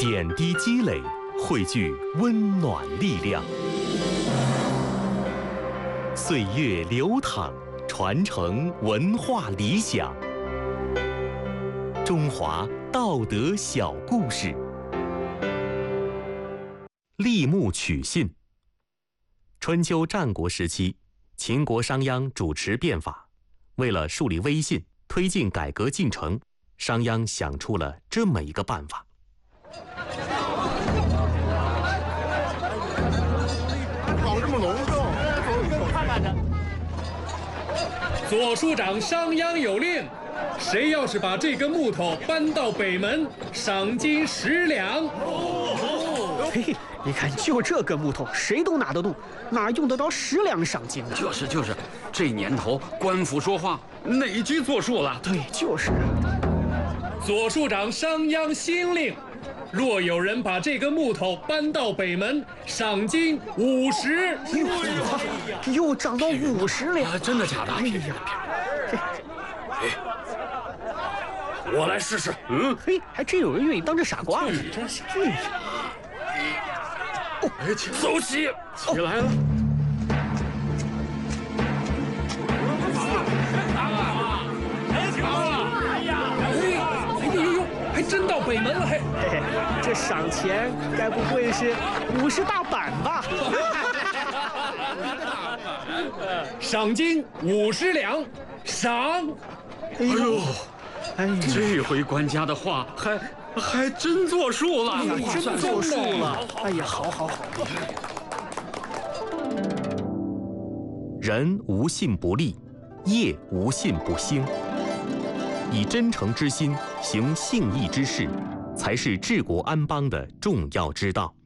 点滴积累，汇聚温暖力量。岁月流淌，传承文化理想。中华道德小故事。立木取信。春秋战国时期，秦国商鞅主持变法，为了树立威信，推进改革进程，商鞅想出了这么一个办法。 搞这么隆重，走看看去。 左庶长商鞅有令，谁要是把这根木头搬到北门，赏金10两。 嘿，你看，就这根木头，谁都拿得动，哪用得着10两赏金呢？ 就是，这年头官府说话哪句作数了？ 对，就是。 左庶长商鞅新令，若有人把这根木头搬到北门，赏金50。 又涨到50两， 真的假的？ 哎呀， 我来试试。 嘿，还真有人愿意当这傻瓜呢。 走起，起来了。 还真到北门了，嘿， 这赏钱该不会是50大板吧？ 赏金50两，赏。 哎呦，这回官家的话还真作数了， 真作数了。哎呀，好。 人无信不立，业无信不兴。以真诚之心行信义之事，才是治国安邦的重要之道。